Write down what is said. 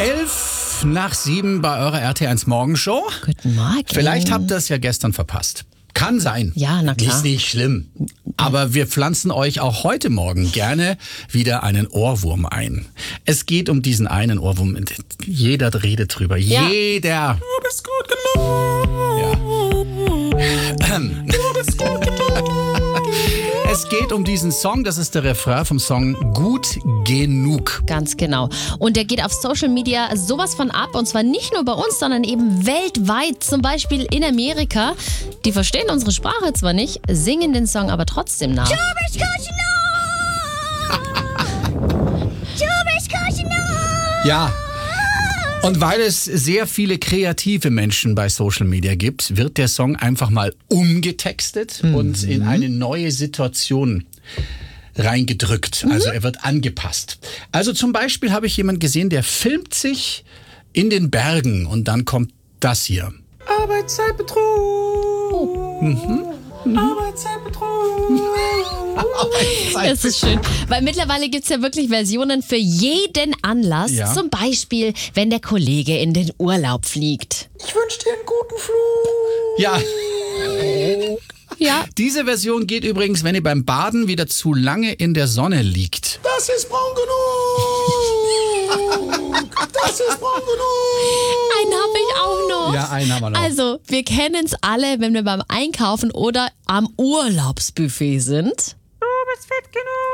6:11 bei eurer RT1 Morgenshow. Guten Morgen. Vielleicht habt ihr es ja gestern verpasst. Kann sein. Ja, na klar. Ist nicht schlimm. Aber wir pflanzen euch auch heute Morgen gerne wieder einen Ohrwurm ein. Es geht um diesen einen Ohrwurm. Jeder redet drüber. Ja. Jeder. Du bist gut genug. Ja. Du bist gut genug. Es geht um diesen Song. Das ist der Refrain vom Song Gut genug. Ganz genau. Und der geht auf Social Media sowas von ab. Und zwar nicht nur bei uns, sondern eben weltweit. Zum Beispiel in Amerika. Die verstehen unsere Sprache zwar nicht, singen den Song aber trotzdem nach. Du bist gut genug. Du bist gut genug. Ja. Und weil es sehr viele kreative Menschen bei Social Media gibt, wird der Song einfach mal umgetextet und in eine neue Situation reingedrückt. Also er wird angepasst. Also zum Beispiel habe ich jemanden gesehen, der filmt sich in den Bergen und dann kommt das hier. Arbeitszeitbetrug. Arbeitszeitbetrug. Das ist schön, weil mittlerweile gibt es ja wirklich Versionen für jeden Anlass. Ja. Zum Beispiel, wenn der Kollege in den Urlaub fliegt. Ich wünsche dir einen guten Flug. Ja, Ja, diese Version geht übrigens, wenn ihr beim Baden wieder zu lange in der Sonne liegt. Das ist braun genug. Das ist braun genug. einen habe ich auch noch. Ja, einen haben wir noch. Also, wir kennen es alle, wenn wir beim Einkaufen oder am Urlaubsbuffet sind. Du bist fett genug.